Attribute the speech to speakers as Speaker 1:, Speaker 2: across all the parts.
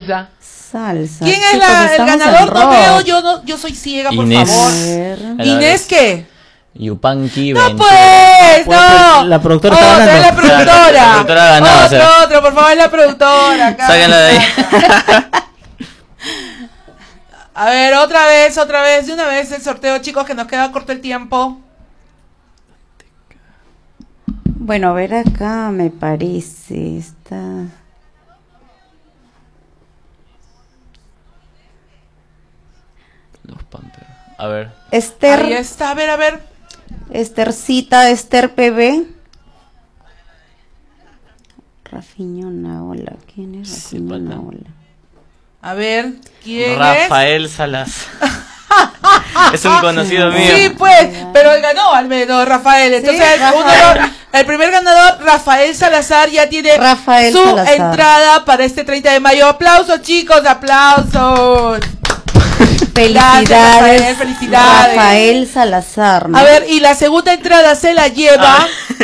Speaker 1: salsa.
Speaker 2: Salsa.
Speaker 1: ¿Quién es el ganador? No veo, yo soy ciega,
Speaker 3: Inés.
Speaker 1: por favor. ¿Inés qué?
Speaker 3: Yupanqui.
Speaker 1: No pues, no.
Speaker 2: La productora está ganando.
Speaker 1: Es la productora.
Speaker 3: La productora ha ganado.
Speaker 1: Otro, por favor, es la productora.
Speaker 3: Sáquenla de ahí.
Speaker 1: A ver, otra vez, de una vez el sorteo, chicos, que nos queda corto el tiempo.
Speaker 2: Bueno, a ver acá, me parece, está...
Speaker 3: Los Panteras. A ver.
Speaker 2: Esther.
Speaker 1: Ahí está, a ver.
Speaker 2: Esthercita, Esther PB. Rafiño Naola. ¿Quién es Rafiño Naola?
Speaker 1: A ver, ¿quién
Speaker 3: Rafael Salas. Es un conocido mío.
Speaker 1: Sí, pues, pero ganó al menos Rafael. Entonces,
Speaker 2: sí, Rafael.
Speaker 1: El primer ganador, Rafael Salazar, ya tiene su entrada para este 30 de mayo. Aplausos, chicos, aplausos.
Speaker 2: Felicidades,
Speaker 1: Rafael, felicidades.
Speaker 2: Rafael Salazar, ¿no?
Speaker 1: A ver, y la segunda entrada se la lleva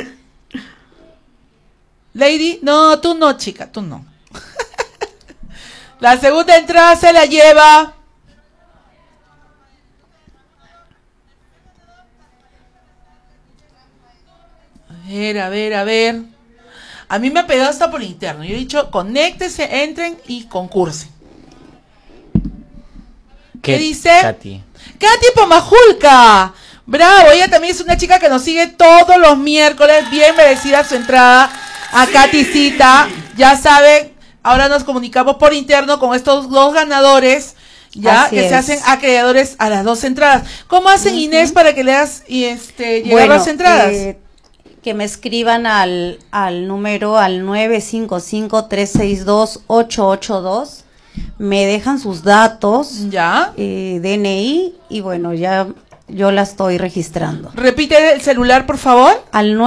Speaker 1: Lady, no, tú no, chica, tú no. La segunda entrada se la lleva a ver. A mí me ha pegado hasta por interno. Yo he dicho, conéctese, entren y concursen. ¿Qué dice?
Speaker 3: Katy
Speaker 1: Pomajulca. Bravo, ella también es una chica que nos sigue todos los miércoles. Bien merecida su entrada a Katycita. Ya saben, ahora nos comunicamos por interno con estos dos ganadores. Ya, que se hacen acreedores a las dos entradas. ¿Cómo hacen, Inés, para que leas llegar las entradas?
Speaker 2: Que me escriban al número, al 955-362-882. Me dejan sus datos,
Speaker 1: ya,
Speaker 2: DNI, y bueno, ya yo la estoy registrando.
Speaker 1: Repite el celular, por favor.
Speaker 2: Al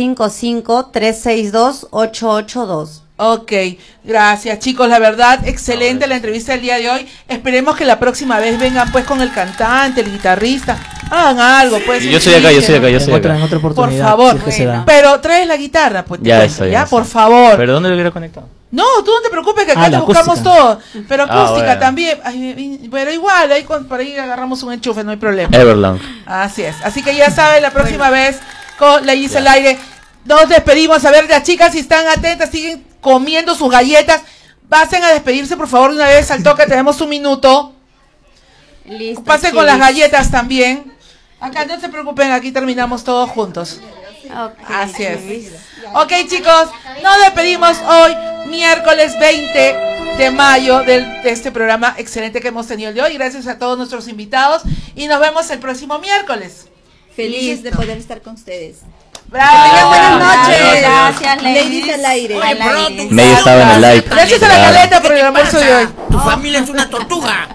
Speaker 2: 955-362-882.
Speaker 1: Ok, gracias, chicos, la verdad, excelente la entrevista del día de hoy. Esperemos que la próxima vez vengan pues con el cantante, el guitarrista, hagan algo, pues.
Speaker 3: Yo soy acá.
Speaker 2: En otra oportunidad.
Speaker 1: Por favor,
Speaker 2: si es
Speaker 1: pero traes la guitarra, pues.
Speaker 3: Ya, eso,
Speaker 1: ya, por favor.
Speaker 3: ¿Pero dónde lo hubiera conectado?
Speaker 1: No, tú no te preocupes, que acá te buscamos todo. Pero acústica
Speaker 3: bueno.
Speaker 1: también. Pero igual, por ahí agarramos un enchufe, no hay problema.
Speaker 3: Everlong.
Speaker 1: Así es. Así que ya saben, la próxima vez con la Isa al aire, nos despedimos. A ver, las chicas, si están atentas, siguen comiendo sus galletas. Pasen a despedirse, por favor, de una vez al toque. Tenemos un minuto.
Speaker 2: Listo,
Speaker 1: pasen con las galletas también. Acá no se preocupen, aquí terminamos todos juntos.
Speaker 2: Okay.
Speaker 1: Así es. Ok, chicos, nos despedimos hoy, miércoles 20 de mayo de este programa excelente que hemos tenido el de hoy. Gracias a todos nuestros invitados y nos vemos el próximo miércoles.
Speaker 4: Feliz de poder estar con ustedes.
Speaker 1: ¡Bravo! Buenas noches.
Speaker 2: Gracias,
Speaker 4: Ladies al aire.
Speaker 3: Medio estaba en el live.
Speaker 1: Gracias a la caleta por el almuerzo de hoy.
Speaker 5: Tu familia es una tortuga.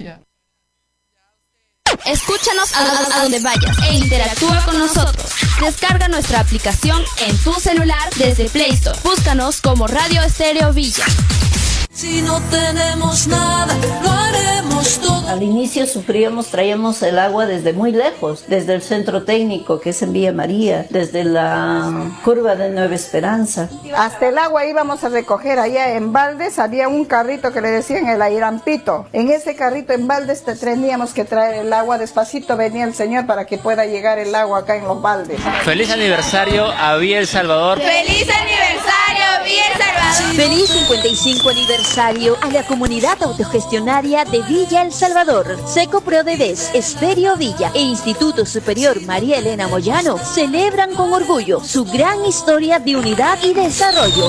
Speaker 6: Escúchanos a donde vayas e interactúa con nosotros. Descarga nuestra aplicación en tu celular desde Play Store. Búscanos como Radio Estéreo Villa.
Speaker 7: Si no tenemos nada, lo haremos todo.
Speaker 8: Al inicio traíamos el agua desde muy lejos, desde el centro técnico que es en Villa María, desde la curva de Nueva Esperanza.
Speaker 9: Hasta el agua íbamos a recoger allá en baldes, había un carrito que le decían el airampito. En ese carrito en baldes teníamos que traer el agua, despacito venía el señor para que pueda llegar el agua acá en los baldes.
Speaker 3: Feliz aniversario a Villa El Salvador.
Speaker 6: ¡Feliz aniversario, Villa El Salvador!
Speaker 10: ¡Feliz 55 aniversario a la comunidad autogestionaria de Villa El Salvador! Secoprodevés, Estéreo Villa e Instituto Superior María Elena Moyano celebran con orgullo su gran historia de unidad y desarrollo.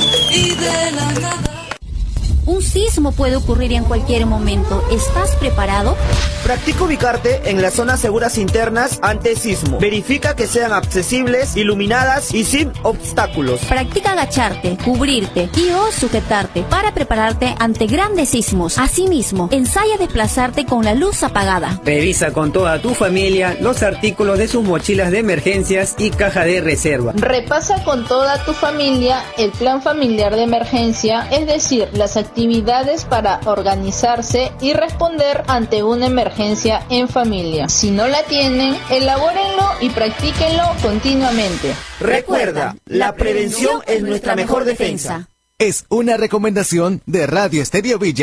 Speaker 11: Un sismo puede ocurrir en cualquier momento. ¿Estás preparado?
Speaker 12: Practica ubicarte en las zonas seguras internas ante sismo. Verifica que sean accesibles, iluminadas y sin obstáculos.
Speaker 11: Practica agacharte, cubrirte y o sujetarte para prepararte ante grandes sismos. Asimismo, ensaya desplazarte con la luz apagada.
Speaker 13: Revisa con toda tu familia los artículos de sus mochilas de emergencias y caja de reserva.
Speaker 14: Repasa con toda tu familia el plan familiar de emergencia, es decir, las actividades para organizarse y responder ante una emergencia en familia. Si no la tienen, elabórenlo y practíquenlo continuamente.
Speaker 12: Recuerda, la prevención es nuestra mejor defensa.
Speaker 15: Es una recomendación de Radio Estéreo Villa.